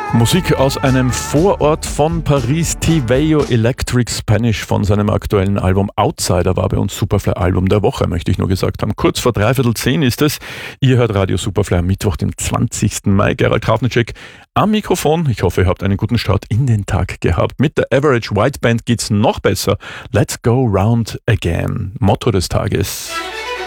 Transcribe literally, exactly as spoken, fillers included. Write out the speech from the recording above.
Musik aus einem Vorort von Paris, Tiveio Electric Spanish von seinem aktuellen Album Outsider war bei uns Superfly Album der Woche, möchte ich nur gesagt haben. Kurz vor dreiviertel zehn ist es. Ihr hört Radio Superfly am Mittwoch, dem zwanzigsten Mai. Gerald Krafnicek am Mikrofon. Ich hoffe, ihr habt einen guten Start in den Tag gehabt. Mit der Average White Band geht's noch besser. Let's go round again. Motto des Tages.